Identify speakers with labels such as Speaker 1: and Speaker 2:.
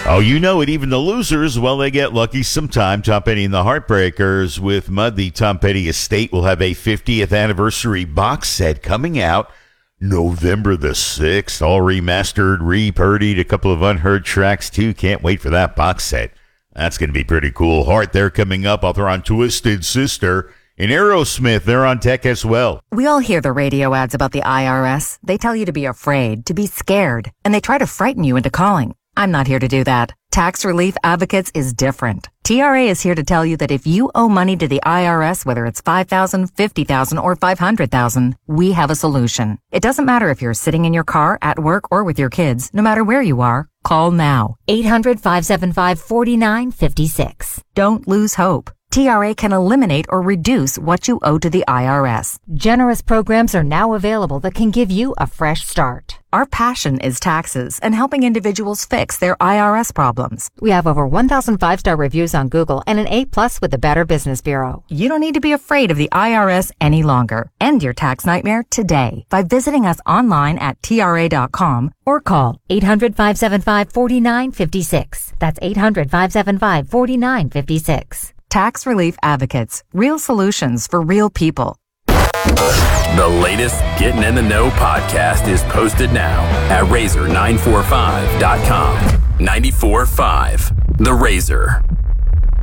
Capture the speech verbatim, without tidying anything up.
Speaker 1: Oh, you know it. Even the losers, well, they get lucky sometime. Tom Petty and the Heartbreakers with Mud. The Tom Petty Estate will have a fiftieth anniversary box set coming out November the sixth. All remastered, re-purdied, a couple of unheard tracks, too. Can't wait for that box set. That's going to be pretty cool. Heart, they're coming up. They're on Twisted Sister. And Aerosmith, they're on tech as well.
Speaker 2: We all hear the radio ads about the I R S. They tell you to be afraid, to be scared, and they try to frighten you into calling. I'm not here to do that. Tax Relief Advocates is different. T R A is here to tell you that if you owe money to the I R S, whether it's five thousand dollars, fifty thousand dollars, or five hundred thousand dollars, we have a solution. It doesn't matter if you're sitting in your car, at work, or with your kids. No matter where you are, call now. eight hundred, five seven five, four nine five six. Don't lose hope. T R A can eliminate or reduce what you owe to the I R S. Generous programs are now available that can give you a fresh start. Our passion is taxes and helping individuals fix their I R S problems. We have over one thousand five-star reviews on Google and an A plus with the Better Business Bureau. You don't need to be afraid of the I R S any longer. End your tax nightmare today by visiting us online at T R A dot com or call eight hundred, five seven five, four nine five six. That's eight hundred, five seven five, four nine five six. Tax Relief Advocates. Real solutions for real people.
Speaker 3: The latest Getting in the Know podcast is posted now at razor nine four five dot com. nine four five The Razor.